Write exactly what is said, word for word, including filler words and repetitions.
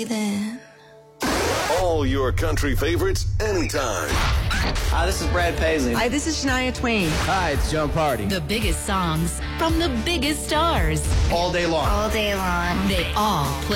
Then. All your country favorites anytime. Hi, this is Brad Paisley. Hi, this is Shania Twain. Hi, it's Joan Party. The biggest songs from the biggest stars. All day long. All day long. They all play.